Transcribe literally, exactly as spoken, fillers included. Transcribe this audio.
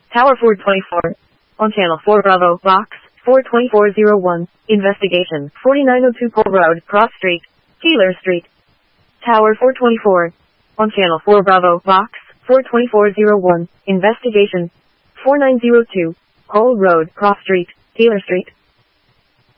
Tower four twenty-four. On Channel four Bravo, Box four twenty-four oh one. Investigation. forty-nine oh two Pole Road, Cross Street, Keeler Street. Tower four twenty-four. On Channel four Bravo, Box four twenty-four oh one. Investigation. forty-nine oh two Pole Road, Cross Street, Keeler Street.